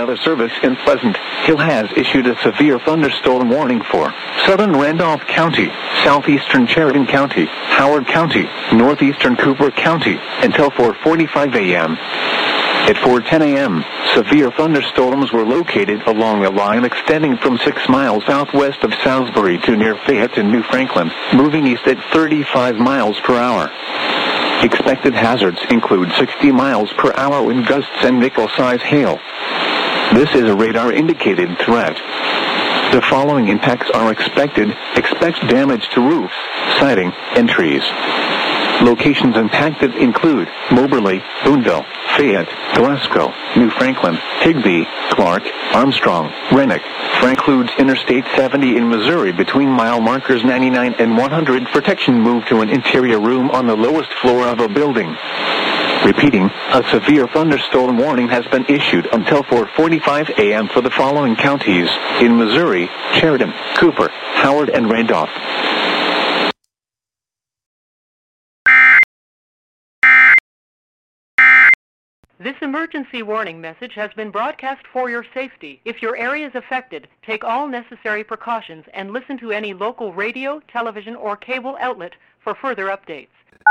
Weather Service in Pleasant Hill has issued a severe thunderstorm warning for southern Randolph County, southeastern Sheridan County, Howard County, northeastern Cooper County, until 4:45 a.m. At 4:10 a.m., severe thunderstorms were located along a line extending from 6 miles southwest of Salisbury to near Fayette in New Franklin, moving east at 35 miles per hour. Expected hazards include 60 miles per hour wind gusts and nickel-size hail. This is a radar-indicated threat. The following impacts are expected. Expect damage to roofs, siding, and trees. Locations impacted include Moberly, Boonville, Fayette, Glasgow, New Franklin, Higbee, Clark, Armstrong, Rennick. Includes Interstate 70 in Missouri between mile markers 99 and 100. Protection moved to an interior room on the lowest floor of a building. Repeating, a severe thunderstorm warning has been issued until 4:45 a.m. for the following counties in Missouri: Sheridan, Cooper, Howard, and Randolph. This emergency warning message has been broadcast for your safety. If your area is affected, take all necessary precautions and listen to any local radio, television, or cable outlet for further updates.